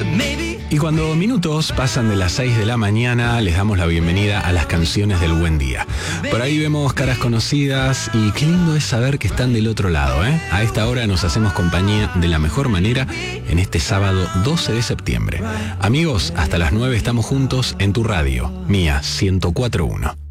Y cuando minutos pasan de las 6 de la mañana, les damos la bienvenida a las canciones del buen día. Por ahí vemos caras conocidas y qué lindo es saber que están del otro lado, ¿eh? A esta hora nos hacemos compañía de la mejor manera en este sábado 12 de septiembre. Amigos, hasta las 9 estamos juntos en tu radio, Mía 104.1.